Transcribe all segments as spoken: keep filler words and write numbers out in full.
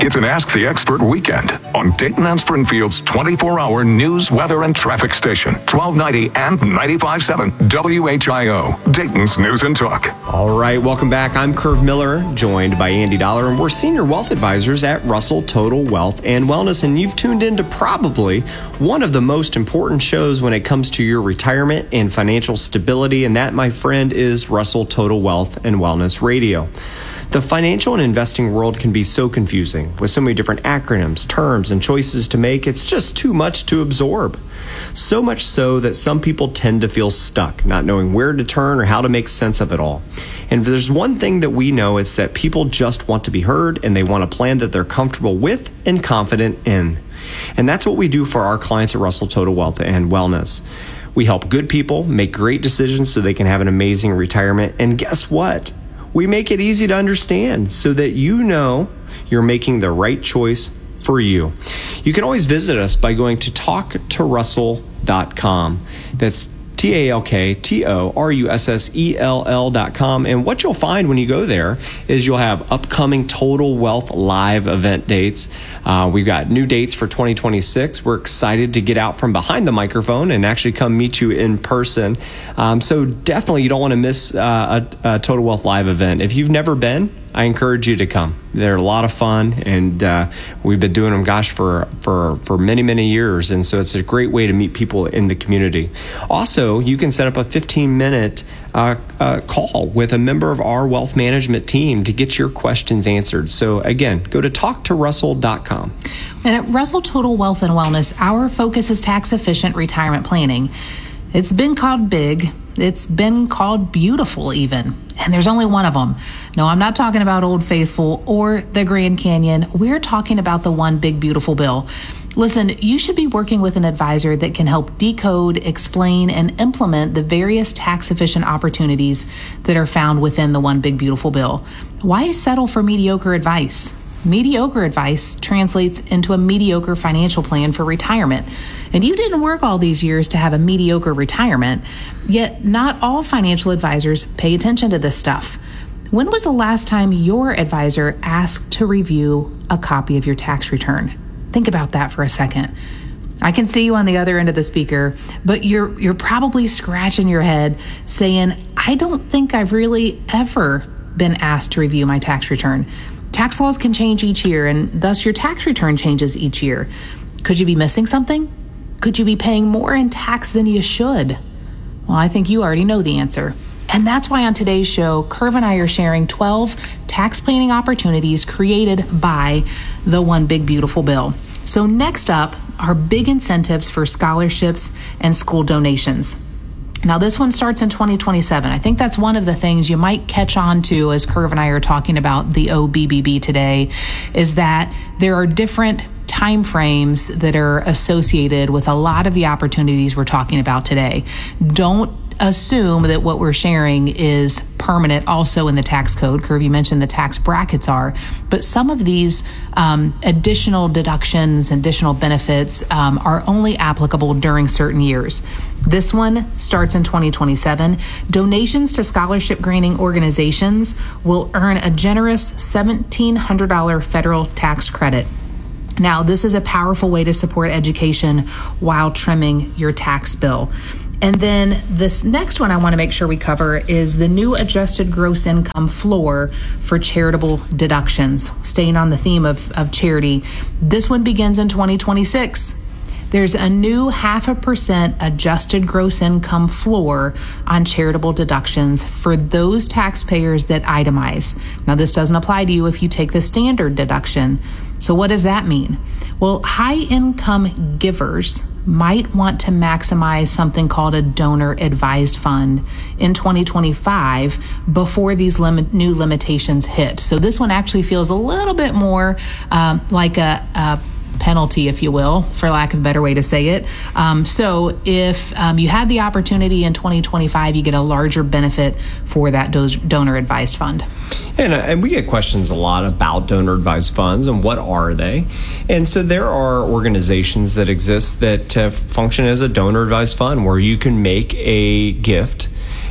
It's an Ask the Expert weekend on Dayton and Springfield's twenty-four hour news, weather, and traffic station, twelve ninety and ninety-five point seven W H I O, Dayton's News and Talk. All right, welcome back. I'm Curve Miller, joined by Andy Dollar, and we're Senior Wealth Advisors at Russell Total Wealth and Wellness, and you've tuned into probably one of the most important shows when it comes to your retirement and financial stability, and that, my friend, is Russell Total Wealth and Wellness Radio. The financial and investing world can be so confusing with so many different acronyms, terms, and choices to make. It's just too much to absorb. So much so that some people tend to feel stuck, not knowing where to turn or how to make sense of it all. And if there's one thing that we know, it's that people just want to be heard and they want a plan that they're comfortable with and confident in. And that's what we do for our clients at Russell Total Wealth and Wellness. We help good people make great decisions so they can have an amazing retirement. And guess what? We make it easy to understand so that you know you're making the right choice for you. You can always visit us by going to talk to russell dot com. That's T A L K T O R U S S E L L dot com. And what you'll find when you go there is you'll have upcoming Total Wealth Live event dates. Uh, we've got new dates for twenty twenty-six. We're excited to get out from behind the microphone and actually come meet you in person. Um, so definitely you don't want to miss uh, a, a Total Wealth Live event. If you've never been, I encourage you to come. They're a lot of fun, and uh, we've been doing them, gosh, for, for, for many, many years. And so it's a great way to meet people in the community. Also, you can set up a fifteen-minute uh, uh, call with a member of our wealth management team to get your questions answered. So again, go to talk to russell dot com. And at Russell Total Wealth and Wellness, our focus is tax-efficient retirement planning. It's been called big. It's been called beautiful even. And there's only one of them. No, I'm not talking about Old Faithful or the Grand Canyon. We're talking about the one big beautiful bill. Listen, you should be working with an advisor that can help decode, explain, and implement the various tax-efficient opportunities that are found within the one big beautiful bill. Why settle for mediocre advice? Mediocre advice translates into a mediocre financial plan for retirement. And you didn't work all these years to have a mediocre retirement, yet not all financial advisors pay attention to this stuff. When was the last time your advisor asked to review a copy of your tax return? Think about that for a second. I can see you on the other end of the speaker, but you're you're probably scratching your head saying, I don't think I've really ever been asked to review my tax return. Tax laws can change each year, and thus your tax return changes each year. Could you be missing something? Could you be paying more in tax than you should? Well, I think you already know the answer. And that's why on today's show, Curve and I are sharing twelve tax planning opportunities created by the One Big Beautiful Bill. So next up are big incentives for scholarships and school donations. Now, this one starts in twenty twenty-seven. I think that's one of the things you might catch on to as Curve and I are talking about the O B B B today, is that there are different time frames that are associated with a lot of the opportunities we're talking about today. Don't assume that what we're sharing is permanent also in the tax code. Curve, you mentioned the tax brackets are, but some of these um, additional deductions, additional benefits um, are only applicable during certain years. This one starts in twenty twenty-seven. Donations to scholarship granting organizations will earn a generous seventeen hundred dollars federal tax credit. Now, this is a powerful way to support education while trimming your tax bill. And then this next one I want to make sure we cover is the new adjusted gross income floor for charitable deductions. Staying on the theme of, of charity, this one begins in twenty twenty-six. There's a new half a percent adjusted gross income floor on charitable deductions for those taxpayers that itemize. Now, this doesn't apply to you if you take the standard deduction. So what does that mean? Well, high-income givers might want to maximize something called a donor advised fund in twenty twenty-five before these limit, new limitations hit. So this one actually feels a little bit more um, like a, a penalty, if you will, for lack of a better way to say it. Um, so if um, you had the opportunity in twenty twenty-five, you get a larger benefit for that do- donor advised fund. And, uh, and we get questions a lot about donor advised funds and what are they. And so there are organizations that exist that uh, function as a donor advised fund where you can make a gift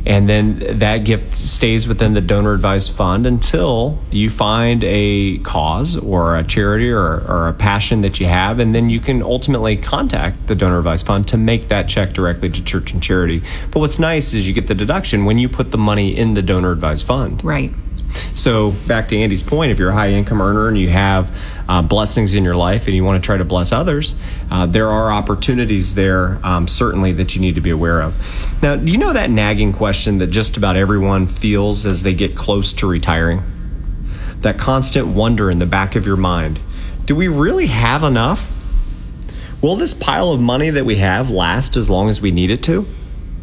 And then that gift stays within the donor advised fund until you find a cause or a charity or, or a passion that you have. And then you can ultimately contact the donor advised fund to make that check directly to church and charity. But what's nice is you get the deduction when you put the money in the donor advised fund. Right. So back to Andy's point, if you're a high income earner and you have uh, blessings in your life and you want to try to bless others, uh, there are opportunities there um, certainly that you need to be aware of. Now, do you know that nagging question that just about everyone feels as they get close to retiring? That constant wonder in the back of your mind. Do we really have enough? Will this pile of money that we have last as long as we need it to?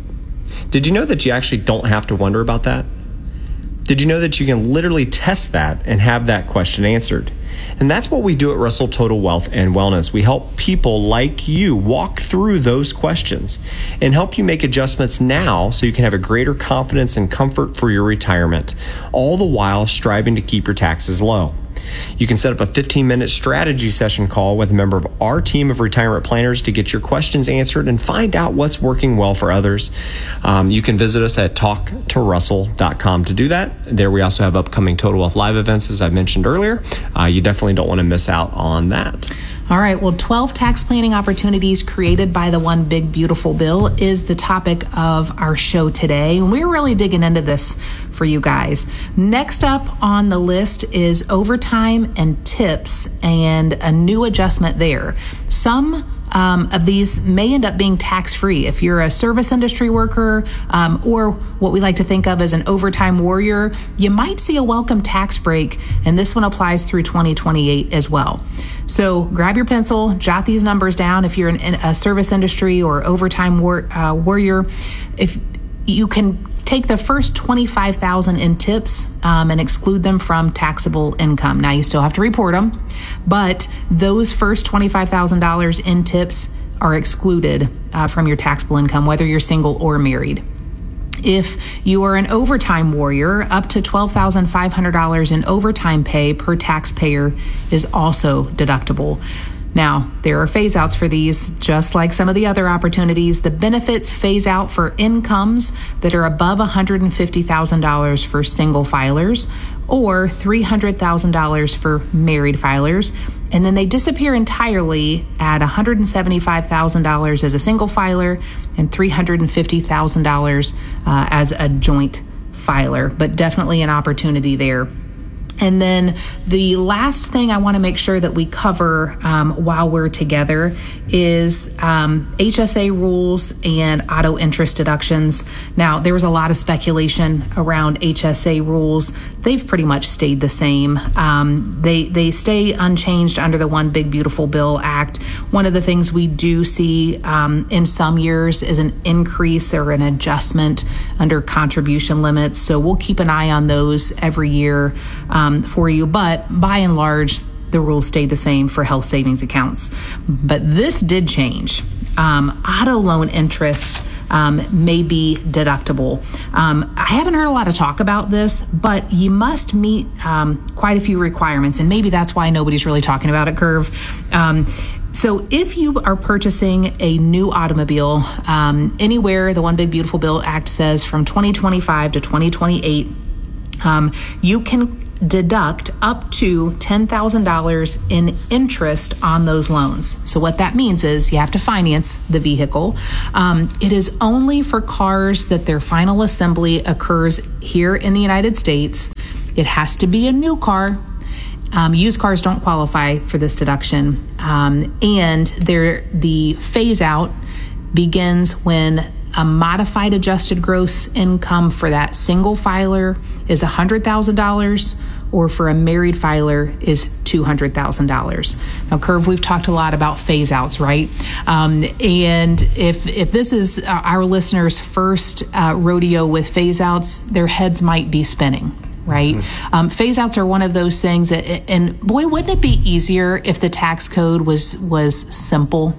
Did you know that you actually don't have to wonder about that? Did you know that you can literally test that and have that question answered? And that's what we do at Russell Total Wealth and Wellness. We help people like you walk through those questions and help you make adjustments now so you can have a greater confidence and comfort for your retirement, all the while striving to keep your taxes low. You can set up a fifteen-minute strategy session call with a member of our team of retirement planners to get your questions answered and find out what's working well for others. Um, you can visit us at talk to russell dot com to do that. There we also have upcoming Total Wealth Live events, as I mentioned earlier. Uh, you definitely don't want to miss out on that. All right, well, twelve tax planning opportunities created by the One Big Beautiful Bill is the topic of our show today. And we're really digging into this for you guys. Next up on the list is overtime and tips and a new adjustment there. Some Um, of these may end up being tax-free. If you're a service industry worker um, or what we like to think of as an overtime warrior, you might see a welcome tax break, and this one applies through twenty twenty-eight as well. So grab your pencil, jot these numbers down. If you're in, in a service industry or overtime war, uh, warrior, if you can take the first twenty-five thousand dollars in tips um, and exclude them from taxable income. Now, you still have to report them, but those first twenty-five thousand dollars in tips are excluded uh, from your taxable income, whether you're single or married. If you are an overtime warrior, up to twelve thousand five hundred dollars in overtime pay per taxpayer is also deductible. Now, there are phase outs for these, just like some of the other opportunities. The benefits phase out for incomes that are above one hundred fifty thousand dollars for single filers or three hundred thousand dollars for married filers. And then they disappear entirely at one hundred seventy-five thousand dollars as a single filer and three hundred fifty thousand dollars uh, as a joint filer, but definitely an opportunity there. And then the last thing I want to make sure that we cover um, while we're together is um, H S A rules and auto interest deductions. Now, there was a lot of speculation around H S A rules. They've pretty much stayed the same. Um, they they stay unchanged under the One Big Beautiful Bill Act. One of the things we do see um, in some years is an increase or an adjustment under contribution limits. So we'll keep an eye on those every year um, for you. But by and large, the rules stayed the same for health savings accounts. But this did change. Um, auto loan interest um, may be deductible. Um, I haven't heard a lot of talk about this, but you must meet um, quite a few requirements, and maybe that's why nobody's really talking about it, Curve. Um, So if you are purchasing a new automobile, um, anywhere the One Big Beautiful Bill Act says from twenty twenty-five to twenty twenty-eight, um, you can deduct up to ten thousand dollars in interest on those loans. So what that means is you have to finance the vehicle. Um, it is only for cars that their final assembly occurs here in the United States. It has to be a new car. Um, used cars don't qualify for this deduction. Um, and there, the phase out begins when a modified adjusted gross income for that single filer is one hundred thousand dollars, or for a married filer is two hundred thousand dollars. Now, Curve, we've talked a lot about phase outs, right? Um, and if if this is our listeners' first uh, rodeo with phase outs, their heads might be spinning. Right? Mm-hmm. Um, phase outs are one of those things that, and boy, wouldn't it be easier if the tax code was was simple?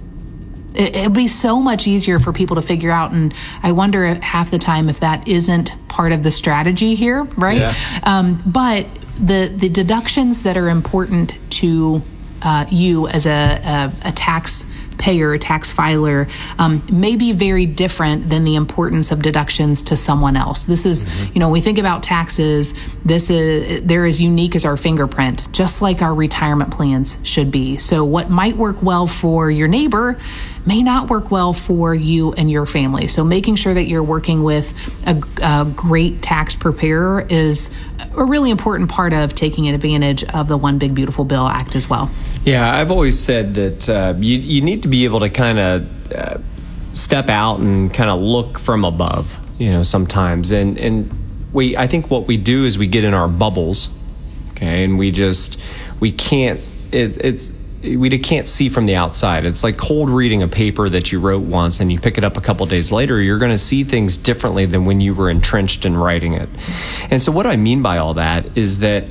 It would be so much easier for people to figure out, and I wonder if half the time if that isn't part of the strategy here, right? Yeah. Um, but the the deductions that are important to uh, you as a, a, a tax payer, tax filer, um, may be very different than the importance of deductions to someone else. This is, mm-hmm. you know, when we think about taxes, this is, they're as unique as our fingerprint, just like our retirement plans should be. So what might work well for your neighbor may not work well for you and your family. So making sure that you're working with a, a great tax preparer is a really important part of taking advantage of the One Big Beautiful Bill Act as well. Yeah, I've always said that uh, you, you need to be able to kind of uh, step out and kind of look from above, you know, sometimes. And, and we, I think what we do is we get in our bubbles, okay, and we just, we can't, it, it's, we can't see from the outside. It's like cold reading a paper that you wrote once and you pick it up a couple days later. You're going to see things differently than when you were entrenched in writing it. And so what I mean by all that is that,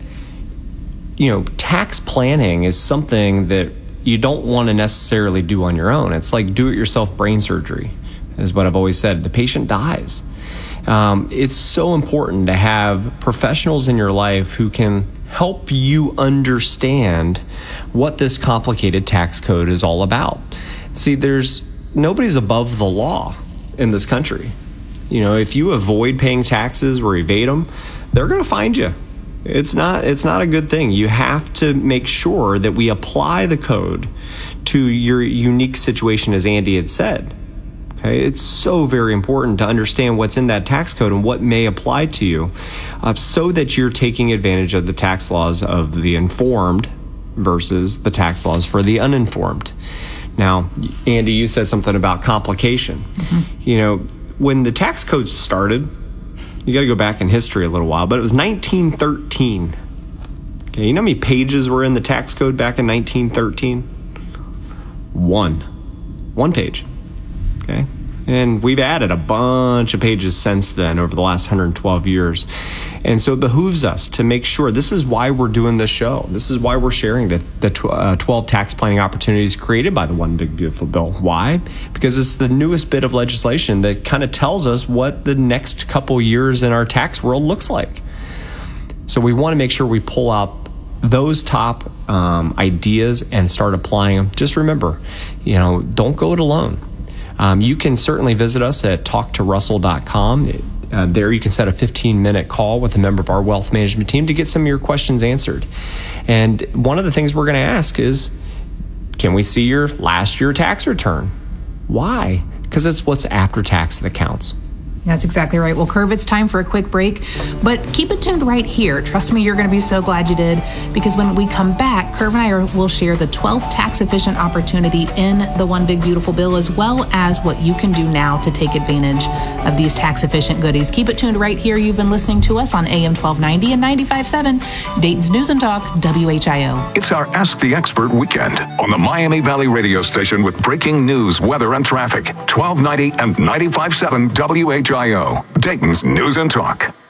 you know, tax planning is something that you don't want to necessarily do on your own. It's like do-it-yourself brain surgery, is what I've always said. The patient dies. Um, it's so important to have professionals in your life who can help you understand what this complicated tax code is all about. See, there's nobody's above the law in this country. You know, if you avoid paying taxes or evade them, they're going to find you. It's not it's not a good thing. You have to make sure that we apply the code to your unique situation, as Andy had said. Okay, it's so very important to understand what's in that tax code and what may apply to you, uh, so that you're taking advantage of the tax laws of the informed versus the tax laws for the uninformed. Now, Andy, you said something about complication. Mm-hmm. You know, when the tax code started, you got to go back in history a little while, but it was nineteen thirteen. Okay, you know how many pages were in the tax code back in nineteen thirteen? One. One page. Okay. And we've added a bunch of pages since then over the last one hundred twelve years. And so it behooves us to make sure, this is why we're doing this show. This is why we're sharing the, the tw- uh, twelve tax planning opportunities created by the One Big Beautiful Bill. Why? Because it's the newest bit of legislation that kind of tells us what the next couple years in our tax world looks like. So we want to make sure we pull out those top um, ideas and start applying them. Just remember, you know, don't go it alone. Um, you can certainly visit us at talk to russell dot com. Uh, there you can set a fifteen minute call with a member of our wealth management team to get some of your questions answered. And one of the things we're going to ask is, can we see your last year tax return? Why? Because it's what's after tax that counts. That's exactly right. Well, Curve, it's time for a quick break, but keep it tuned right here. Trust me, you're going to be so glad you did, because when we come back, Curve and I are, will share the twelfth tax-efficient opportunity in the One Big Beautiful Bill, as well as what you can do now to take advantage of these tax-efficient goodies. Keep it tuned right here. You've been listening to us on A M twelve ninety and ninety-five point seven, Dayton's News and Talk, W H I O. It's our Ask the Expert weekend on the Miami Valley radio station with breaking news, weather, and traffic. twelve ninety and ninety-five point seven W H I O, Dayton's News and Talk.